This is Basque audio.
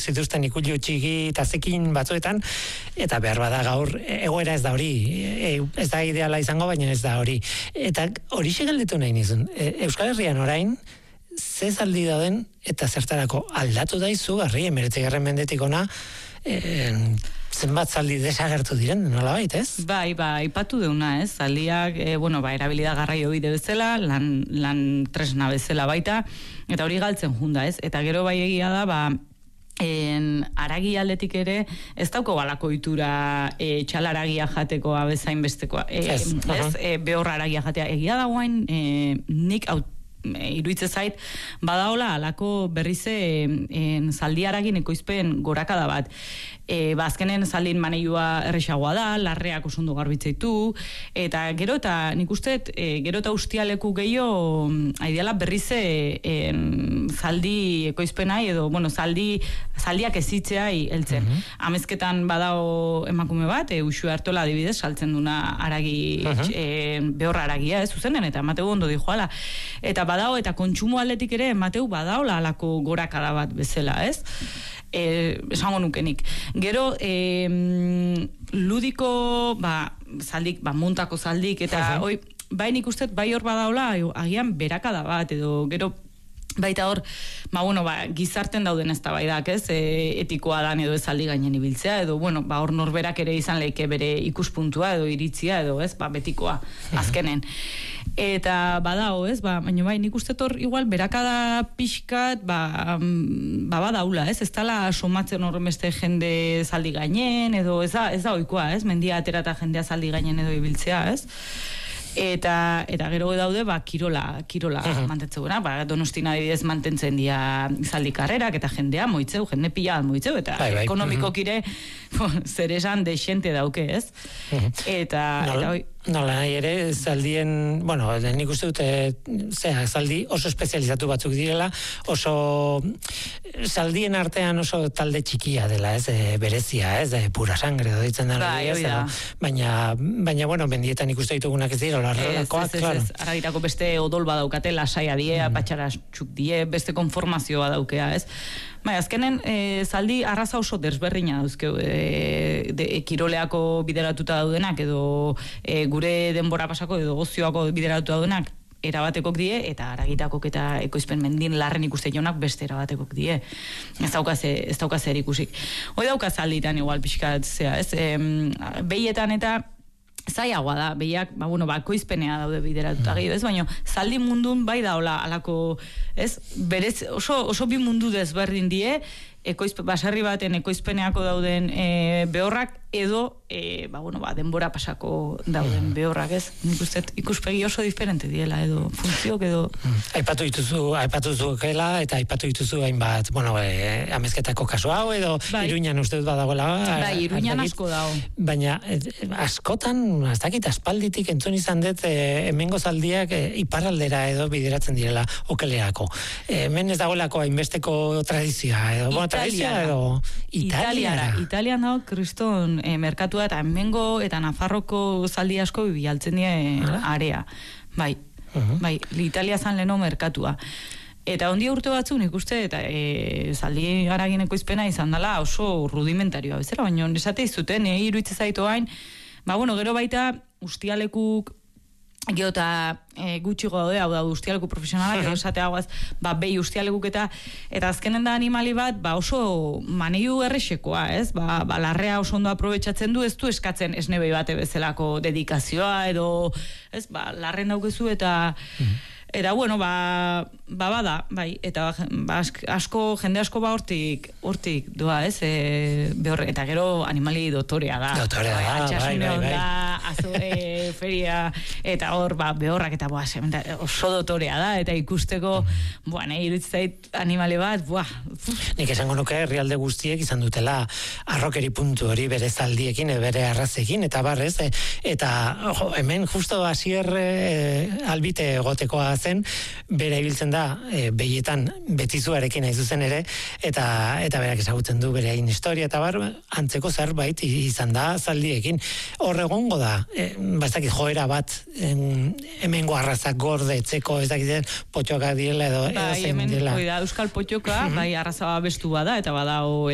zituzten ikullu txiki eta zekin batzuetan, eta behar bada gaur egoera ez da hori, ez da ideala izango, baina ez da hori. Eta hori galdetu nahi nizun, Euskal Herrian orain, ze zaldi dauden eta zertarako aldatu da izugarri, 19. mendetik ona, zenbat zaldi desagertu diren, nolabait, ez? Bai, ipatu deuna, ez? Zaldiak, erabilida garraio bide bezala, lan tresna bezala baita, eta hori galtzen junda, ez? Eta gero bai egia da, aragi aldetik ere, ez dauko balako itura txalaragia jateko abezain bestekoa. Behor aragia jatea. Egia da guain, nik iruitze zait, badaola alako berrize zaldi aragin ekoizpen gorakada bat. Azkenen zaldin maneiua erresagoa da, larreak osondo garbitzeitu, eta gero eta nik usteet, gero eta ustialeku gehiago aideala berrize zaldi ekoizpenai, edo, zaldiak ezitzeai heltzen. Amezketan badao emakume bat, Uxue Artola adibidez, saltzen duna aragi, behor aragia, zuzenen, eta emateu ondo dijoala. Eta badao, eta kontsumo aldetik ere, emateu badaola alako gorakada bat bezala, ez? Esango nukenik. Gero, ludiko, zaldik, muntako zaldik, eta bai nik uste, bai hor badaola, agian berakada bat, edo gero, baita hor, gizarten dauden ez da baidak, ez? Etikoa dan edo ez zaldi gainen ibiltzea, edo, hor norberak ere izan leike bere ikuspuntua, edo iritzia, edo, ez? Betikoa, azkenen. Eta badao, ez? Baina bai, nik uste hor, igual, berakada pixkat, badaula, ez? Ez tala somatzen horremeste jende zaldi gainen, edo ez da oikoa, ez? Mendia aterata jendea zaldi gainen edo ibiltzea, ez? Eta gero daude, kirola mantentzeguna, Donostin adibidez mantentzen dia zaldi karrerak, eta jendea moitzeu, jende pila moitzeu, eta ekonomikokire zer esan desente dauke, ez? Eta nola nahi ere, zaldien, nik uste dute, zaldi oso espezializatu batzuk direla, oso zaldien artean oso talde txikia dela, ez, berezia, ez, pura sangre doitzen da, baina, bendietan ikuste ditugunak ez dira, horrelakoak, klaro. Aragirako beste odol badaukate, lasaia die, patxara txuk die, beste konformazioa daukea, ez? Azkenen, zaldi arraza oso desberdina dauzkeu, kiroleako bideratuta daudenak, edo gure denbora pasako, edo gozioako bideratuta daudenak, erabatekok die, eta aragitakok eta ekoizpen mendin larren ikuste jonak beste erabatekok die. Ez dauka zer ikusik. Hoi dauka zalditan igual pixkatzea, ez? Behietan eta zaiagoa da, behiak, koizpenea daude bideratuta gehiago, ez? Baina zaldi mundun bai daola alako, ez? Berez, oso bi mundu desberdin die, baserri baten ekoizpeneako dauden behorrak, edo, denbora pasako dauden behorrak, ez? Nik uste ikuspegi oso diferente diela, edo funtzioak, edo... Aipatu dituzuela, eta aipatu dituzu hainbat, amezketako kasu hau, edo Iruñan uste dut badagoela. Iruñan asko dago. Baina, askotan, ez dakit, aspalditik entzun izan dut, hemengo zaldiak iparraldera edo bideratzen direla okeleako. Hemen ez dagoelako hainbesteko tradizioa, edo, tradizioa, edo Italiara. Italian dago, kriston merkatua, eta hemengo eta Nafarroko zaldi asko bialtzen die area. Bai, Italia zan leno merkatua. Eta ondia urte batzu nik uste, eta zaldi aragineko izpena izan dela oso rudimentarioa bezala, baina esate izuten, iruitze zaitu hain, gero baita ustialekuk, gero eta gutxiko daude, hau da ustialeku profesionalak, gero esateagoaz, behi ustialekuk eta azkenen da animali bat, oso maneiu errexekoa, ez? Larrea oso ondo aprobetxatzen du, ez du eskatzen esnebei bate bezalako dedikazioa, edo, ez, larren daukezu eta... Eta, bada, bai, eta jende asko hortik doa, ez, eta gero animali dotorea da. Dotorea da, bai. Azore, feria, eta hor, behorrak, eta oso dotorea da, eta ikusteko, irutzait animali bat, Nik esango nuke herrialde guztiek izan dutela arrokeri puntu hori bere zaldiekin, bere arrazekin, eta barrez, eta hemen justo hasier albite egotekoa zen, bere ibiltzen da behietan betizuarekin nahi zuzen ere, eta berak ezagutzen du bere hain historia, eta antzeko zerbait izan da zaldiekin. Hor egongo da, bastakit joera bat hemengo arrazak gorde etzeko, ez dakit potxoka diela edo zein dela. Euskal potxoka, arraza bestu bada, eta badao